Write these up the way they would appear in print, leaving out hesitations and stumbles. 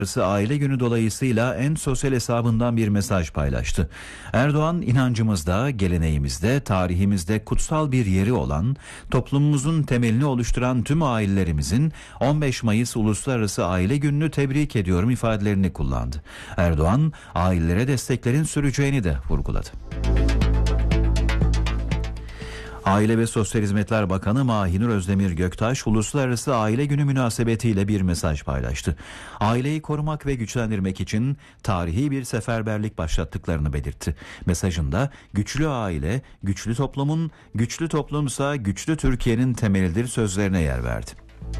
Aile Günü dolayısıyla en sosyal hesabından bir mesaj paylaştı. Erdoğan, inancımızda, geleneğimizde, tarihimizde kutsal bir yeri olan, toplumumuzun temelini oluşturan tüm ailelerimizin 15 Mayıs Uluslararası Aile Günü'nü tebrik ediyorum ifadelerini kullandı. Erdoğan, ailelere desteklerin süreceğini de vurguladı. Aile ve Sosyal Hizmetler Bakanı Mahinur Özdemir Göktaş, Uluslararası Aile Günü münasebetiyle bir mesaj paylaştı. Aileyi korumak ve güçlendirmek için tarihi bir seferberlik başlattıklarını belirtti. Mesajında güçlü aile, güçlü toplumun, güçlü toplumsa güçlü Türkiye'nin temelidir sözlerine yer verdi.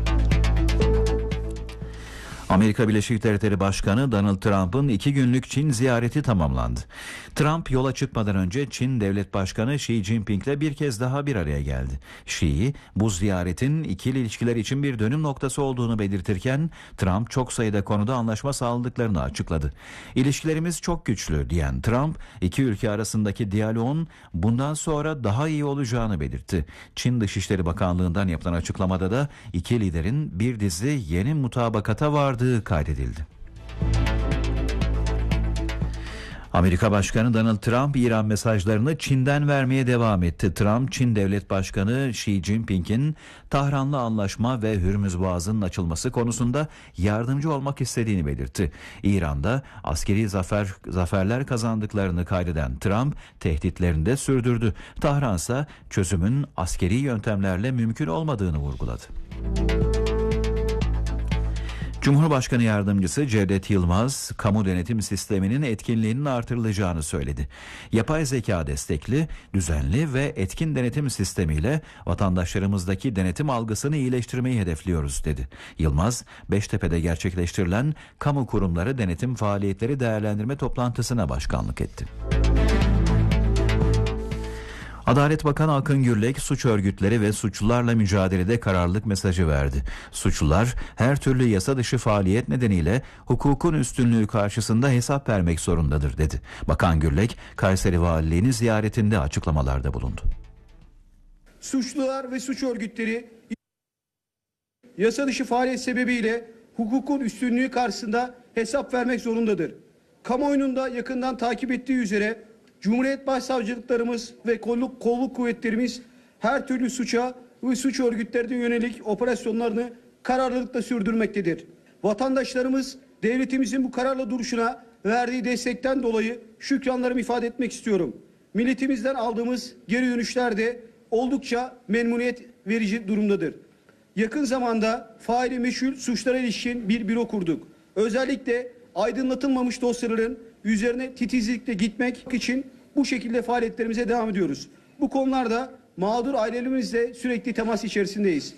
Amerika Birleşik Devletleri Başkanı Donald Trump'ın 2 günlük Çin ziyareti tamamlandı. Trump yola çıkmadan önce Çin Devlet Başkanı Xi Jinping'le bir kez daha bir araya geldi. Xi, bu ziyaretin ikili ilişkiler için bir dönüm noktası olduğunu belirtirken Trump çok sayıda konuda anlaşma sağladıklarını açıkladı. İlişkilerimiz çok güçlü diyen Trump, iki ülke arasındaki diyaloğun bundan sonra daha iyi olacağını belirtti. Çin Dışişleri Bakanlığı'ndan yapılan açıklamada da iki liderin bir dizi yeni mutabakata vardığı kaydedildi. Amerika Başkanı Donald Trump, İran mesajlarını Çin'den vermeye devam etti. Trump, Çin Devlet Başkanı Xi Jinping'in Tahran'la anlaşma ve Hürmüz Boğazı'nın açılması konusunda yardımcı olmak istediğini belirtti. İran'da askeri zaferler kazandıklarını kaydeden Trump, tehditlerini de sürdürdü. Tahran ise çözümün askeri yöntemlerle mümkün olmadığını vurguladı. Cumhurbaşkanı Yardımcısı Cevdet Yılmaz, kamu denetim sisteminin etkinliğinin artırılacağını söyledi. Yapay zeka destekli, düzenli ve etkin denetim sistemiyle vatandaşlarımızdaki denetim algısını iyileştirmeyi hedefliyoruz dedi. Yılmaz, Beştepe'de gerçekleştirilen kamu kurumları denetim faaliyetleri değerlendirme toplantısına başkanlık etti. Adalet Bakanı Akın Gürlek, suç örgütleri ve suçlularla mücadelede kararlılık mesajı verdi. Suçlular her türlü yasa dışı faaliyet nedeniyle hukukun üstünlüğü karşısında hesap vermek zorundadır dedi. Bakan Gürlek, Kayseri Valiliğini ziyaretinde açıklamalarda bulundu. Suçlular ve suç örgütleri yasa dışı faaliyet sebebiyle hukukun üstünlüğü karşısında hesap vermek zorundadır. Kamuoyunun da yakından takip ettiği üzere Cumhuriyet Başsavcılıklarımız ve kolluk kuvvetlerimiz her türlü suça ve suç örgütlerine yönelik operasyonlarını kararlılıkla sürdürmektedir. Vatandaşlarımız devletimizin bu kararlı duruşuna verdiği destekten dolayı şükranlarımı ifade etmek istiyorum. Milletimizden aldığımız geri dönüşler de oldukça memnuniyet verici durumdadır. Yakın zamanda faili meşhur suçlara ilişkin bir büro kurduk. Özellikle aydınlatılmamış dosyaların üzerine titizlikle gitmek için bu şekilde faaliyetlerimize devam ediyoruz. Bu konularda mağdur ailelerimizle sürekli temas içerisindeyiz.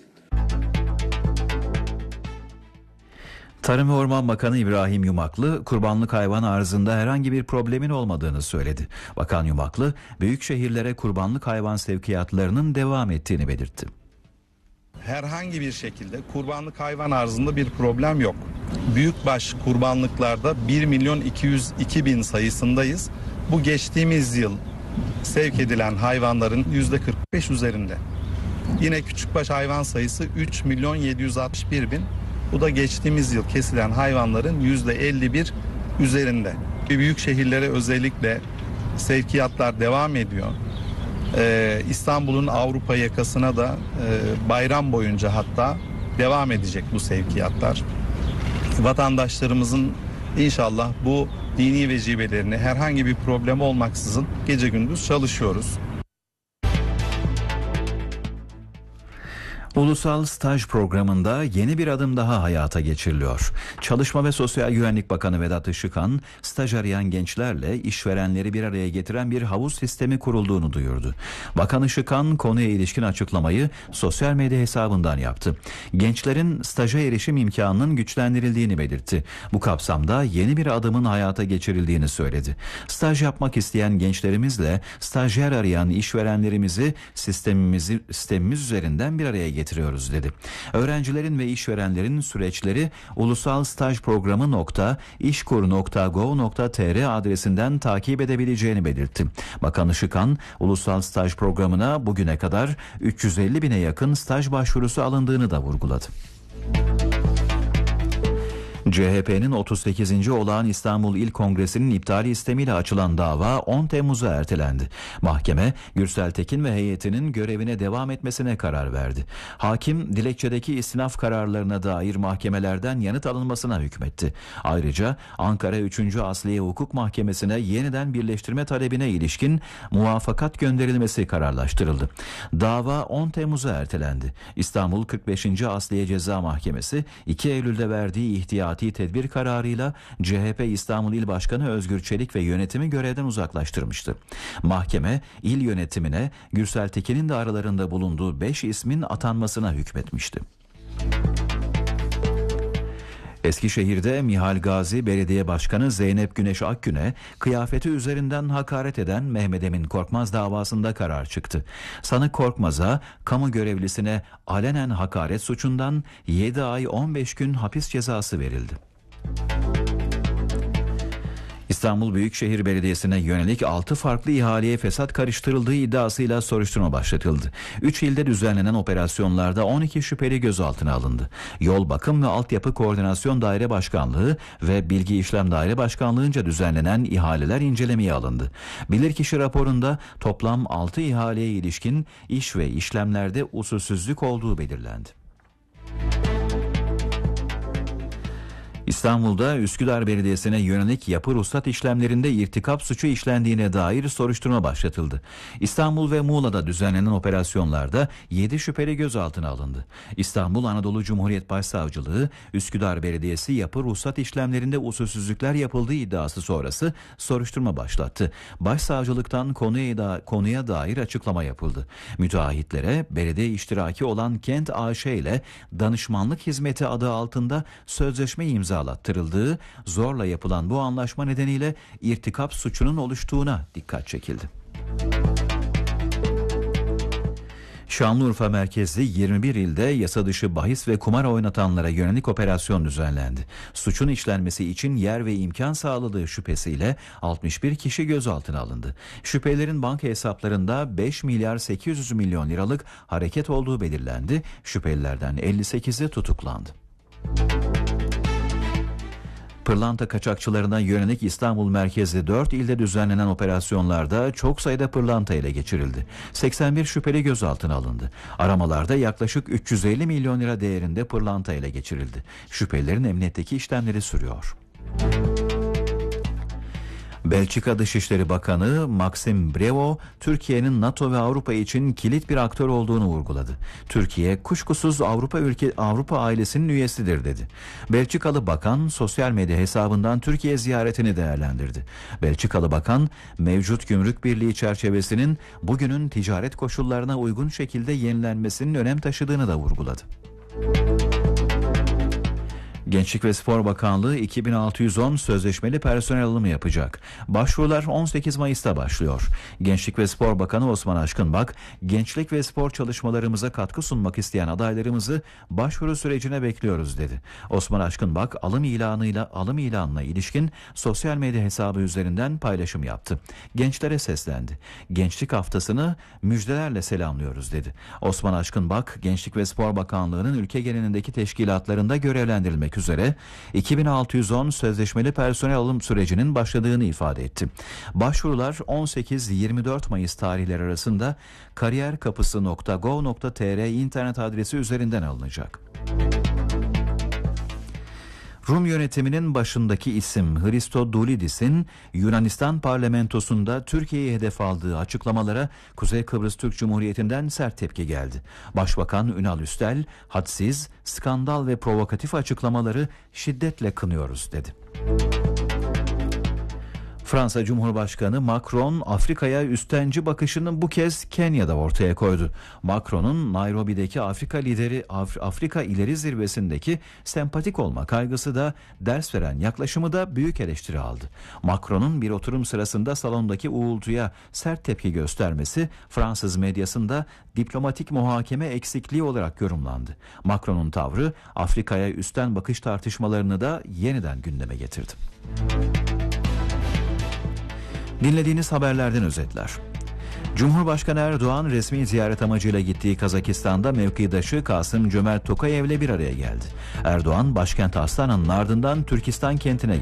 Tarım ve Orman Bakanı İbrahim Yumaklı, kurbanlık hayvan arzında herhangi bir problemin olmadığını söyledi. Bakan Yumaklı, büyük şehirlere kurbanlık hayvan sevkiyatlarının devam ettiğini belirtti. Herhangi bir şekilde kurbanlık hayvan arzında bir problem yok. Büyükbaş kurbanlıklarda 1.202.000 sayısındayız. Bu geçtiğimiz yıl sevk edilen hayvanların %45 üzerinde. Yine küçükbaş hayvan sayısı 3.761.000. Bu da geçtiğimiz yıl kesilen hayvanların %51 üzerinde. Büyük şehirlere özellikle sevkiyatlar devam ediyor. İstanbul'un Avrupa yakasına da bayram boyunca hatta devam edecek bu sevkiyatlar. Vatandaşlarımızın inşallah bu dini vecibelerini herhangi bir problem olmaksızın gece gündüz çalışıyoruz. Ulusal Staj Programı'nda yeni bir adım daha hayata geçiriliyor. Çalışma ve Sosyal Güvenlik Bakanı Vedat Işıkhan, staj arayan gençlerle işverenleri bir araya getiren bir havuz sistemi kurulduğunu duyurdu. Bakan Işıkhan konuya ilişkin açıklamayı sosyal medya hesabından yaptı. Gençlerin staja erişim imkanının güçlendirildiğini belirtti. Bu kapsamda yeni bir adımın hayata geçirildiğini söyledi. Staj yapmak isteyen gençlerimizle stajyer arayan işverenlerimizi sistemimiz üzerinden bir araya getiriyoruz dedi. Öğrencilerin ve işverenlerin süreçleri ulusalstajprogramı.işkur.gov.tr adresinden takip edebileceğini belirtti. Bakan Işıkhan, Ulusal Staj Programı'na bugüne kadar 350.000'e yakın staj başvurusu alındığını da vurguladı. CHP'nin 38. Olağan İstanbul İl Kongresi'nin iptali istemiyle açılan dava 10 Temmuz'a ertelendi. Mahkeme, Gürsel Tekin ve heyetinin görevine devam etmesine karar verdi. Hakim, dilekçedeki istinaf kararlarına dair mahkemelerden yanıt alınmasına hükmetti. Ayrıca Ankara 3. Asliye Hukuk Mahkemesi'ne yeniden birleştirme talebine ilişkin muvafakat gönderilmesi kararlaştırıldı. Dava 10 Temmuz'a ertelendi. İstanbul 45. Asliye Ceza Mahkemesi 2 Eylül'de verdiği ihtiyati tedbir kararıyla CHP İstanbul İl Başkanı Özgür Çelik ve yönetimi görevden uzaklaştırmıştı. Mahkeme il yönetimine Gürsel Tekin'in de aralarında bulunduğu 5 ismin atanmasına hükmetmişti. Eskişehir'de Mihal Gazi Belediye Başkanı Zeynep Güneş Akgün'e kıyafeti üzerinden hakaret eden Mehmet Emin Korkmaz davasında karar çıktı. Sanık Korkmaz'a kamu görevlisine alenen hakaret suçundan 7 ay 15 gün hapis cezası verildi. İstanbul Büyükşehir Belediyesi'ne yönelik 6 farklı ihaleye fesat karıştırıldığı iddiasıyla soruşturma başlatıldı. 3 ilde düzenlenen operasyonlarda 12 şüpheli gözaltına alındı. Yol Bakım ve Altyapı Koordinasyon Daire Başkanlığı ve Bilgi İşlem Daire Başkanlığı'nca düzenlenen ihaleler incelemeye alındı. Bilirkişi raporunda toplam 6 ihaleye ilişkin iş ve işlemlerde usulsüzlük olduğu belirlendi. İstanbul'da Üsküdar Belediyesi'ne yönelik yapı ruhsat işlemlerinde irtikap suçu işlendiğine dair soruşturma başlatıldı. İstanbul ve Muğla'da düzenlenen operasyonlarda 7 şüpheli gözaltına alındı. İstanbul Anadolu Cumhuriyet Başsavcılığı, Üsküdar Belediyesi yapı ruhsat işlemlerinde usulsüzlükler yapıldığı iddiası sonrası soruşturma başlattı. Başsavcılıktan konuya dair açıklama yapıldı. Müteahhitlere belediye iştiraki olan Kent AŞ ile danışmanlık hizmeti adı altında sözleşme imzalattırıldığı, zorla yapılan bu anlaşma nedeniyle irtikap suçunun oluştuğuna dikkat çekildi. Şanlıurfa merkezli 21 ilde yasa dışı bahis ve kumar oynatanlara yönelik operasyon düzenlendi. Suçun işlenmesi için yer ve imkan sağladığı şüphesiyle 61 kişi gözaltına alındı. Şüphelerin banka hesaplarında 5 milyar 800 milyon liralık hareket olduğu belirlendi. Şüphelilerden 58'i tutuklandı. Pırlanta kaçakçılarına yönelik İstanbul merkezli 4 ilde düzenlenen operasyonlarda çok sayıda pırlanta ele geçirildi. 81 şüpheli gözaltına alındı. Aramalarda yaklaşık 350 milyon lira değerinde pırlanta ele geçirildi. Şüphelilerin emniyetteki işlemleri sürüyor. Belçika Dışişleri Bakanı Maxime Brevo, Türkiye'nin NATO ve Avrupa için kilit bir aktör olduğunu vurguladı. Türkiye kuşkusuz Avrupa ailesinin üyesidir dedi. Belçikalı bakan sosyal medya hesabından Türkiye ziyaretini değerlendirdi. Belçikalı bakan mevcut gümrük birliği çerçevesinin bugünün ticaret koşullarına uygun şekilde yenilenmesinin önem taşıdığını da vurguladı. Gençlik ve Spor Bakanlığı 2610 sözleşmeli personel alımı yapacak. Başvurular 18 Mayıs'ta başlıyor. Gençlik ve Spor Bakanı Osman Aşkınbak, gençlik ve spor çalışmalarımıza katkı sunmak isteyen adaylarımızı başvuru sürecine bekliyoruz dedi. Osman Aşkınbak alım ilanına ilişkin sosyal medya hesabı üzerinden paylaşım yaptı. Gençlere seslendi. Gençlik haftasını müjdelerle selamlıyoruz dedi. Osman Aşkınbak, Gençlik ve Spor Bakanlığı'nın ülke genelindeki teşkilatlarında görevlendirilmek üzere 2610 sözleşmeli personel alım sürecinin başladığını ifade etti. Başvurular 18-24 Mayıs tarihleri arasında kariyerkapısı.gov.tr internet adresi üzerinden alınacak. Rum yönetiminin başındaki isim Hristodoulidis'in Yunanistan parlamentosunda Türkiye'ye hedef aldığı açıklamalara Kuzey Kıbrıs Türk Cumhuriyeti'nden sert tepki geldi. Başbakan Ünal Üstel, hadsiz, skandal ve provokatif açıklamaları şiddetle kınıyoruz dedi. Fransa Cumhurbaşkanı Macron, Afrika'ya üstenci bakışını bu kez Kenya'da ortaya koydu. Macron'un Nairobi'deki Afrika İleri Zirvesi'ndeki sempatik olma kaygısı da ders veren yaklaşımı da büyük eleştiri aldı. Macron'un bir oturum sırasında salondaki uğultuya sert tepki göstermesi Fransız medyasında diplomatik muhakeme eksikliği olarak yorumlandı. Macron'un tavrı Afrika'ya üstten bakış tartışmalarını da yeniden gündeme getirdi. Dinlediğiniz haberlerden özetler. Cumhurbaşkanı Erdoğan resmi ziyaret amacıyla gittiği Kazakistan'da mevkidaşı Kasım-Cömert Tokayev'le bir araya geldi. Erdoğan başkent Astana'nın ardından Türkistan kentine